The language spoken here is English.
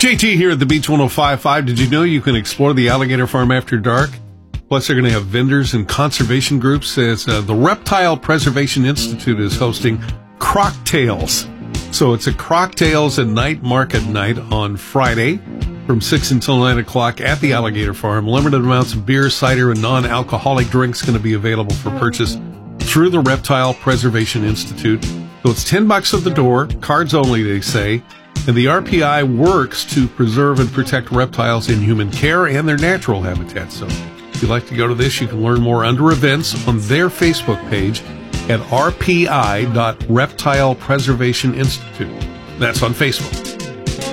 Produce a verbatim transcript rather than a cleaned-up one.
J T here at the Beach one oh five point five. Did you know you can explore the alligator farm after dark? Plus, they're going to have vendors and conservation groups. As uh, the Reptile Preservation Institute is hosting Croctails. So it's a Croctails at night market night on Friday from six until nine o'clock at the alligator farm. Limited amounts of beer, cider, and non-alcoholic drinks going to be available for purchase through the Reptile Preservation Institute. So it's ten bucks at the door, cards only, they say. And the R P I works to preserve and protect reptiles in human care and their natural habitat. So if you'd like to go to this, you can learn more under events on their Facebook page at r p i dot reptile preservation institute. That's on Facebook.